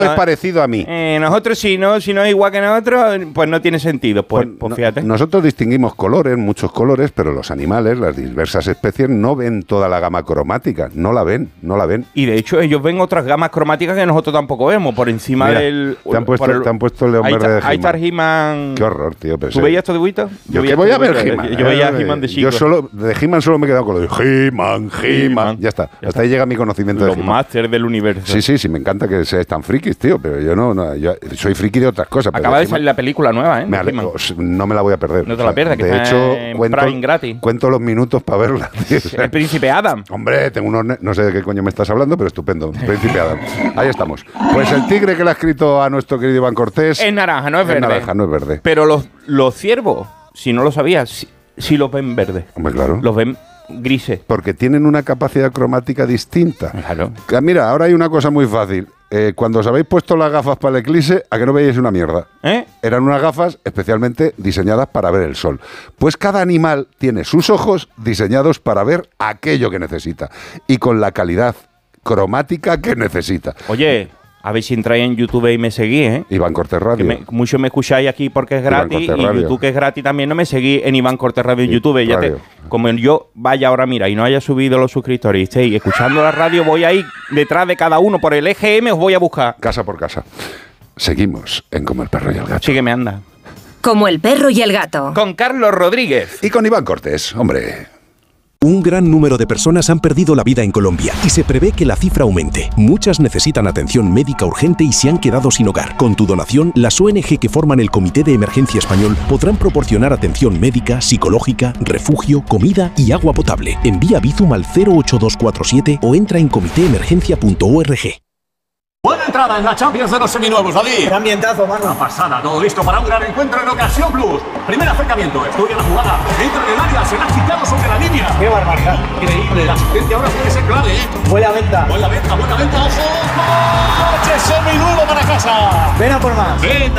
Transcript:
es parecido a mí. Nosotros si no es igual que nosotros, pues no tiene sentido. Pues fíjate. Nosotros distinguimos colores, muchos colores, pero los animales, las diversas especies, no ven toda la gama cromática. No la ven. Y de hecho ellos ven otras gamas cromáticas que nosotros tampoco vemos, por encima del... Te han puesto el león verde de He-Man. Ahí está He-Man. Qué horror, tío. ¿Tú veías esto de Buito? Yo que voy a ver He-Man. Yo veía He-Man de chico. De He-Man solo me he quedado con lo de He-Man. Ya está. Hasta ahí llega mi conocimiento de He-Man. Los máster del universo. Sí, me encanta que seáis tan frikis, tío, pero yo soy friki de otras cosas. Acaba de salir la película nueva, ¿eh? No me la voy a perder. No te la pierdas, que de hecho, gratis. Cuento los minutos para verla, tío. El Príncipe Adam. Hombre, tengo no sé de qué coño me estás hablando, pero estupendo. Príncipe Adam. Ahí estamos. Pues el tigre que le ha escrito a nuestro querido Iván Cortés... Es naranja, no es verde. Naranja, no es verde. Pero los ciervos, si no lo sabías, sí los ven verdes. Hombre, claro. Los ven grises. Porque tienen una capacidad cromática distinta. Claro. Mira, ahora hay una cosa muy fácil. Cuando os habéis puesto las gafas para el eclipse, ¿a que no veíais una mierda? Eran unas gafas especialmente diseñadas para ver el sol. Pues cada animal tiene sus ojos diseñados para ver aquello que necesita. Y con la calidad cromática que necesita. Oye... A ver si entráis en YouTube y me seguís, ¿eh? Iván Cortés Radio. Muchos me escucháis aquí porque es gratis y YouTube que es gratis también no me seguís en Iván Cortés Radio en YouTube. Como yo vaya ahora, mira, y no haya subido los suscriptores y estéis escuchando la radio, voy a ir detrás de cada uno por el EGM, os voy a buscar. Casa por casa. Seguimos en Como el Perro y el Gato. Sígueme, anda. Como el Perro y el Gato. Con Carlos Rodríguez. Y con Iván Cortés, hombre. Un gran número de personas han perdido la vida en Colombia y se prevé que la cifra aumente. Muchas necesitan atención médica urgente y se han quedado sin hogar. Con tu donación, las ONG que forman el Comité de Emergencia Español podrán proporcionar atención médica, psicológica, refugio, comida y agua potable. Envía Bizum al 08247 o entra en comitéemergencia.org. Buena entrada en la Champions de los seminuevos, David. Qué ambientazo, mano. Una pasada, todo listo para un gran encuentro en Ocasión Plus. Primer acercamiento, estudia la jugada, entra en el área, se la ha quitado sobre la línea. Qué barbaridad. Increíble, la asistencia ahora puede ser clave, ¿eh? Buena venta. Buena venta, ojo. ¡Coche seminuevo para casa! Ven a por más. Ven